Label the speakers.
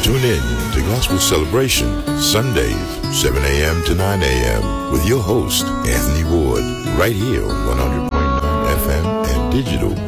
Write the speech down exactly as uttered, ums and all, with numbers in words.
Speaker 1: Tune in to Gospel Celebration, Sundays, seven a.m. to nine a.m. with your host, Anthony Ward, right here on one hundred point nine F M and digital